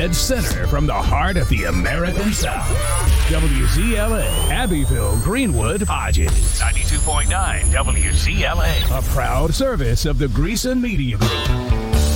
dead center from the heart of the American South. WZLA, Abbeville, Greenwood, Hodges. 92.9 WZLA. A proud service of the Greason Media Group.